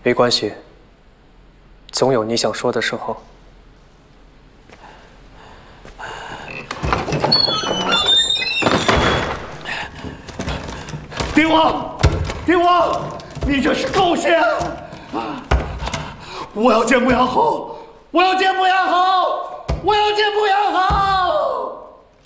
没关系，总有你想说的时候。 帝王，帝王，你这是狗血！我要见牧羊侯，我要见牧羊侯，我要见牧羊侯！